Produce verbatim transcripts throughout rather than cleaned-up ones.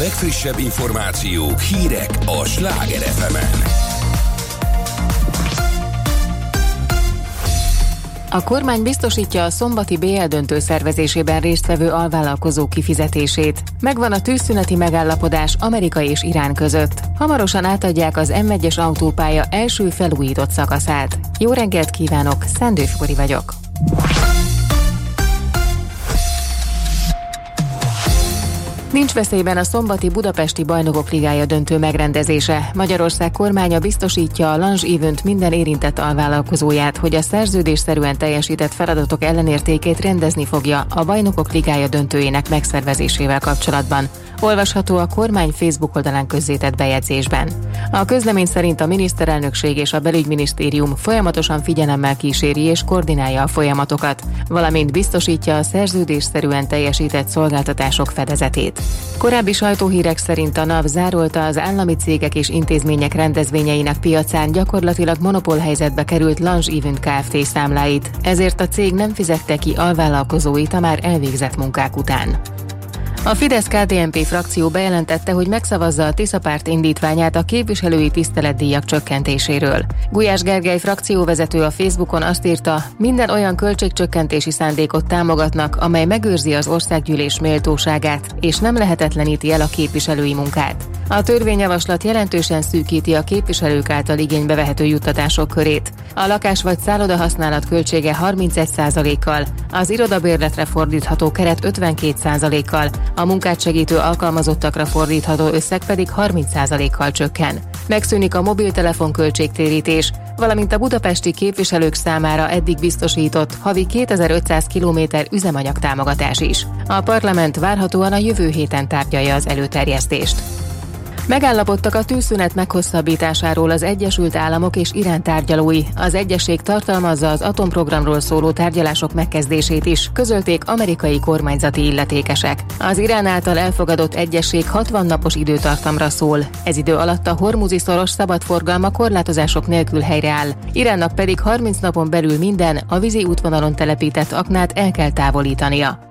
legfrissebb információk, hírek a Sláger ef emen. A kormány biztosítja a szombati bé el döntő szervezésében résztvevő alvállalkozók kifizetését. Megvan a tűzszüneti megállapodás Amerika és Irán között. Hamarosan átadják az em egyes autópálya első felújított szakaszát. Jó reggelt kívánok, Szendő Fori vagyok. Nincs veszélyben a szombati Budapesti Bajnokok Ligája döntő megrendezése. Magyarország kormánya biztosítja a Lange Event minden érintett alvállalkozóját, hogy a szerződésszerűen teljesített feladatok ellenértékét rendezni fogja a Bajnokok Ligája döntőjének megszervezésével kapcsolatban. Olvasható a kormány Facebook oldalán közzétett bejegyzésben. A közlemény szerint a miniszterelnökség és a belügyminisztérium folyamatosan figyelemmel kíséri és koordinálja a folyamatokat, valamint biztosítja a szerződésszerűen teljesített szolgáltatások fedezetét. Korábbi sajtóhírek szerint a NAV zárolta az állami cégek és intézmények rendezvényeinek piacán gyakorlatilag monopólhelyzetbe került Lange Event Kft. Számláit, ezért a cég nem fizette ki alvállalkozóit a már elvégzett munkák után. A Fidesz-ká dé en pé frakció bejelentette, hogy megszavazza a Tisza párt indítványát a képviselői tiszteletdíjak csökkentéséről. Gulyás Gergely frakcióvezető a Facebookon azt írta, minden olyan költségcsökkentési szándékot támogatnak, amely megőrzi az országgyűlés méltóságát, és nem lehetetleníti el a képviselői munkát. A törvényjavaslat jelentősen szűkíti a képviselők által igénybe vehető juttatások körét. A lakás vagy szálloda használat költsége harmincegy százalékkal, az irodabérletre fordítható keret ötvenkét százalékkal, a munkát segítő alkalmazottakra fordítható összeg pedig harminc százalékkal csökken. Megszűnik a mobiltelefon költségtérítés, valamint a budapesti képviselők számára eddig biztosított havi kétezer-ötszáz kilométer üzemanyag támogatás is. A parlament várhatóan a jövő héten tárgyalja az előterjesztést. Megállapodtak a tűzszünet meghosszabbításáról az Egyesült Államok és Irán tárgyalói. Az egyezség tartalmazza az atomprogramról szóló tárgyalások megkezdését is, közölték amerikai kormányzati illetékesek. Az Irán által elfogadott egyezség hatvan napos időtartamra szól. Ez idő alatt a Hormuzi-szoros szabadforgalma korlátozások nélkül helyreáll. Iránnak pedig harminc napon belül minden a vízi útvonalon telepített aknát el kell távolítania.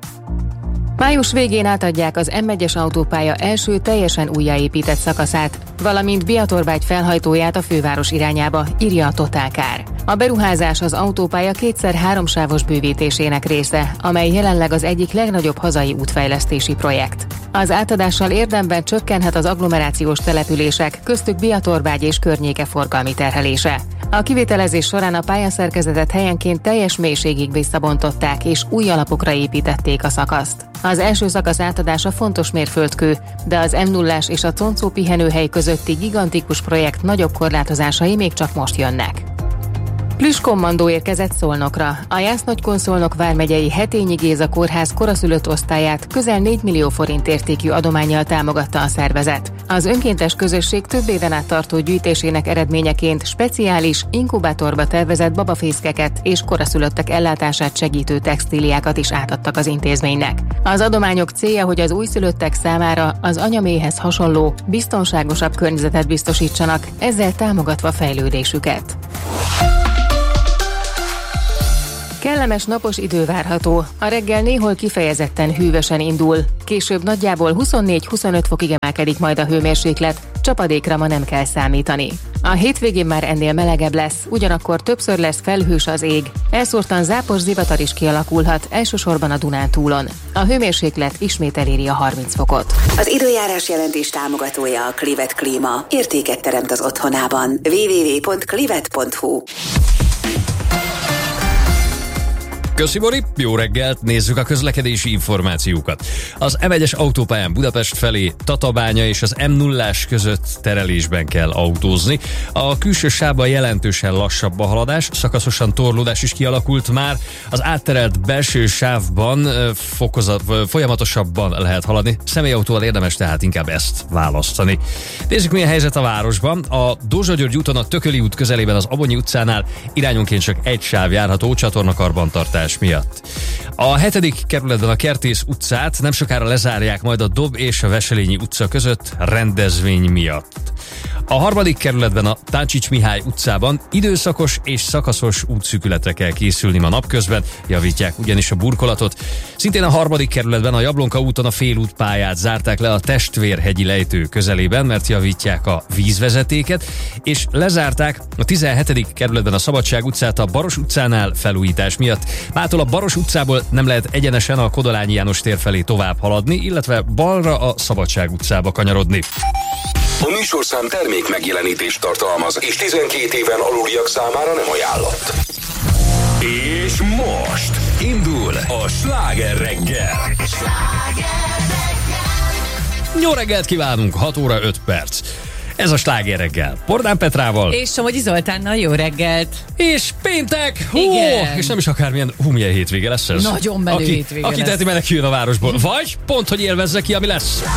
Május végén átadják az em egyes autópálya első teljesen újjáépített szakaszát, valamint Biatorbágy felhajtóját a főváros irányába, írja a Totálkár. A beruházás az autópálya kétszer háromsávos bővítésének része, amely jelenleg az egyik legnagyobb hazai útfejlesztési projekt. Az átadással érdemben csökkenhet az agglomerációs települések, köztük Biatorbágy és környéke forgalmi terhelése. A kivitelezés során a pályaszerkezetet helyenként teljes mélységig visszabontották és új alapokra építették a szakaszt. Az első szakasz átadása fontos mérföldkő, de az em nullás és a Concó pihenőhely közötti gigantikus projekt nagyobb korlátozásai még csak most jönnek. Plüss-kommandó érkezett Szolnokra. A Jász-Nagykun-Szolnok vármegyei Hetényi Géza kórház koraszülött osztályát közel négy millió forint értékű adománnyal támogatta a szervezet. Az önkéntes közösség több éven át tartó gyűjtésének eredményeként speciális, inkubátorba tervezett babafészkeket és koraszülöttek ellátását segítő textíliákat is átadtak az intézménynek. Az adományok célja, hogy az újszülöttek számára az anyaméhez hasonló, biztonságosabb környezetet biztosítsanak, ezzel támogatva fejlődésüket. Kellemes napos idő várható. A reggel néhol kifejezetten hűvösen indul. Később nagyjából huszonnégy-huszonöt fokig emelkedik majd a hőmérséklet, csapadékra ma nem kell számítani. A hétvégén már ennél melegebb lesz, ugyanakkor többször lesz felhős az ég. Elszórtan zápos zivatar is kialakulhat, elsősorban a Dunántúlon. A hőmérséklet ismét eléri a harminc fokot. Az időjárás jelentés támogatója a Clivet Klíma. Értéket teremt az otthonában. double-u double-u double-u pont clivet pont hu. Köszi, Bori, jó reggelt, nézzük a közlekedési információkat. Az em egyes autópályán Budapest felé Tatabánya és az em nullás között terelésben kell autózni. A külső sávban jelentősen lassabb a haladás, szakaszosan torlódás is kialakult már. Az átterelt belső sávban fokozat, folyamatosabban lehet haladni. Személyautóval érdemes tehát inkább ezt választani. Nézzük, milyen helyzet a városban. A Dózsa György úton a Tököli út közelében az Abonyi utcánál irányonként csak egy sáv járható, csatornakarbantartás felújítás miatt. A hetedik kerületben a Kertész utcát nem sokára lezárják majd a Dob és a Veselényi utca között rendezvény miatt. A harmadik kerületben a Táncsics Mihály utcában időszakos és szakaszos útszűkületre kell készülni ma napközben, javítják ugyanis a burkolatot. Szintén a harmadik kerületben a Jablonka úton a félútpályát zárták le a Testvérhegyi lejtő közelében, mert javítják a vízvezetéket, és lezárták a tizenhetedik kerületben a Szabadság utcát a Baros utcánál felújítás miatt. Mától a Baros utcából nem lehet egyenesen a Kodolányi János tér felé tovább haladni, illetve balra a Szabadság utcába kanyarodni. A műsorszám termék megjelenítést tartalmaz, és tizenkét éven aluliak számára nem ajánlott. És most indul a Sláger reggel. Jó reggelt kívánunk, hat óra öt perc. Ez a Sláger reggel. Pordán Petrával. És Somogyi Zoltánnal jó reggelt. És péntek! Hú, igen. És nem is akármilyen, hú, milyen hétvége lesz ez. Nagyon menő aki, hétvége aki lesz. teheti, meneküljön a városból. Vagy pont, hogy élvezze ki, ami lesz.